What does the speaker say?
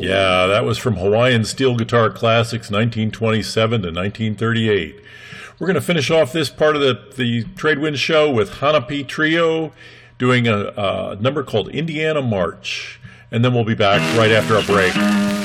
Yeah, that was from Hawaiian Steel Guitar Classics, 1927 to 1938. We're going to finish off this part of the Tradewind show with Hanapi Trio doing a number called Indiana March. And then we'll be back right after a break.